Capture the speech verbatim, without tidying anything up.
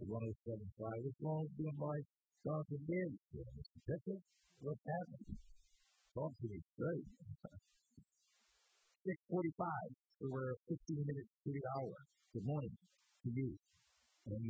one oh seven point five. This long is being by Jonathan Davis. Mister Pickett, what's happening? Talk to me straight. six forty-five, so we're fifteen minutes to the hour. Good morning to you. And